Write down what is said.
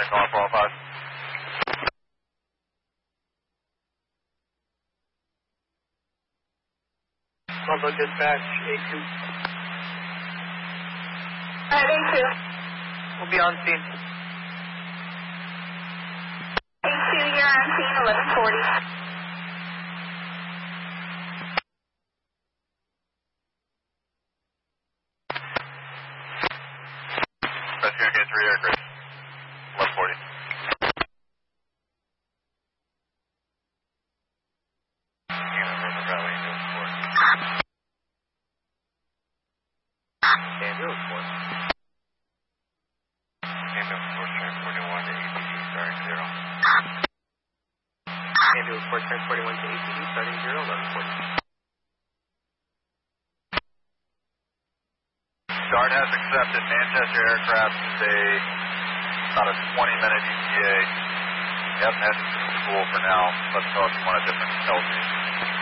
call qualified. Bravo dispatch, A2. A2. We'll be on scene. A2, you're on scene, 1140. Rescue K3 aircraft. 1140. Ambulance 1. Ambulance 4 transporting 1 to ATD starting 0. Ambulance 4 transporting 1 to ATD starting 0, 1140. Dart has accepted Manchester aircraft is about a 20-minute ETA. Yep, heading to the school for now. Let's know if you want a different LC.